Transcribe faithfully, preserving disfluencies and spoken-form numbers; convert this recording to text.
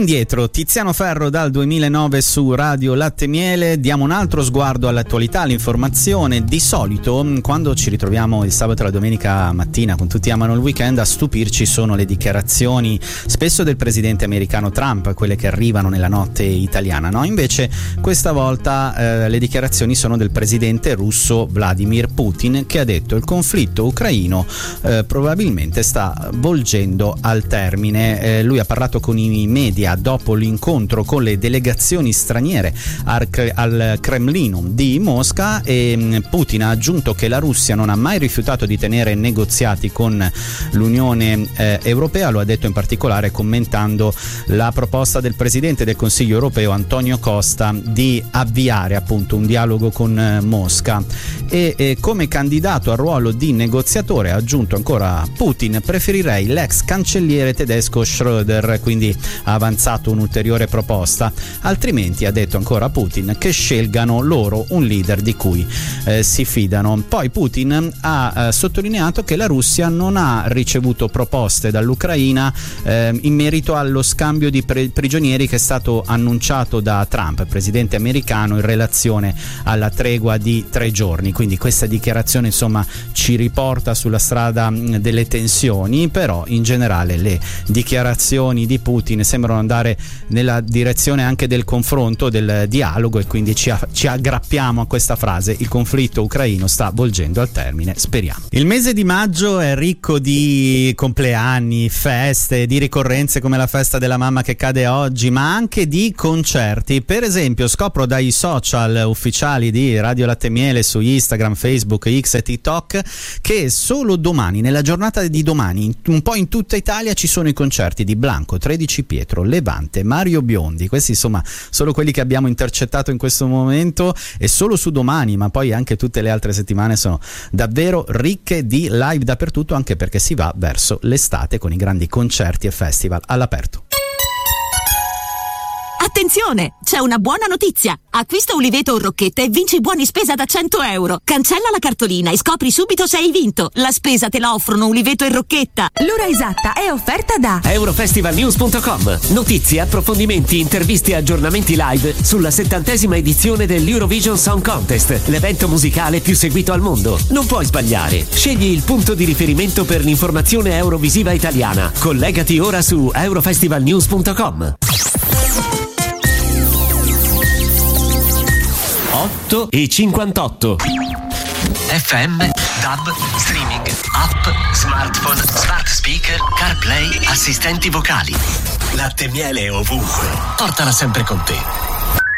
Indietro, Tiziano Ferro dal duemilanove su Radio Latte Miele. Diamo un altro sguardo all'attualità, all'informazione. Di solito quando ci ritroviamo il sabato e la domenica mattina, con tutti amano il weekend, a stupirci sono le dichiarazioni spesso del presidente americano Trump, quelle che arrivano nella notte italiana, no? Invece questa volta eh, le dichiarazioni sono del presidente russo Vladimir Putin, che ha detto il conflitto ucraino eh, probabilmente sta volgendo al termine. Eh, lui ha parlato con i media dopo l'incontro con le delegazioni straniere al, al Cremlino di Mosca, e Putin ha aggiunto che la Russia non ha mai rifiutato di tenere negoziati con l'Unione eh, Europea. Lo ha detto in particolare commentando la proposta del presidente del Consiglio Europeo Antonio Costa di avviare appunto un dialogo con eh, Mosca, e, e come candidato al ruolo di negoziatore ha aggiunto ancora Putin: preferirei l'ex cancelliere tedesco Schröder, quindi ha avanzato un'ulteriore proposta, altrimenti, ha detto ancora Putin, che scelgano loro un leader di cui eh, si fidano. Poi Putin ha eh, sottolineato che la Russia non ha ricevuto proposte dall'Ucraina eh, in merito allo scambio di pre- prigionieri che è stato annunciato da Trump, presidente americano, in relazione alla tregua di tre giorni. Quindi questa dichiarazione insomma ci riporta sulla strada mh, delle tensioni, però in generale le dichiarazioni di Putin sembrano andare nella direzione anche del confronto, del dialogo, e quindi ci, a, ci aggrappiamo a questa frase: il conflitto ucraino sta volgendo al termine, speriamo. Il mese di maggio è ricco di compleanni, feste, di ricorrenze come la festa della mamma che cade oggi, ma anche di concerti. Per esempio scopro dai social ufficiali di Radio Latte Miele su Instagram, Facebook, X e TikTok che solo domani, nella giornata di domani, un po' in tutta Italia ci sono i concerti di Blanco, tredici Pietro, Levante, Mario Biondi. Questi insomma solo quelli che abbiamo intercettato in questo momento, e solo su domani, ma poi anche tutte le altre settimane sono davvero ricche di live dappertutto, anche perché si va verso l'estate con i grandi concerti e festival all'aperto. Attenzione! C'è una buona notizia! Acquista Uliveto o Rocchetta e vinci buoni spesa da cento euro. Cancella la cartolina e scopri subito se hai vinto. La spesa te la offrono Uliveto e Rocchetta. L'ora esatta è offerta da Eurofestivalnews punto com. Notizie, approfondimenti, interviste e aggiornamenti live sulla settantesima edizione dell'Eurovision Song Contest, l'evento musicale più seguito al mondo. Non puoi sbagliare. Scegli il punto di riferimento per l'informazione eurovisiva italiana. Collegati ora su Eurofestivalnews punto com. otto e cinquantotto. F M, D A B, streaming, app, smartphone, smart speaker, CarPlay, assistenti vocali. Latte Miele ovunque. Portala sempre con te.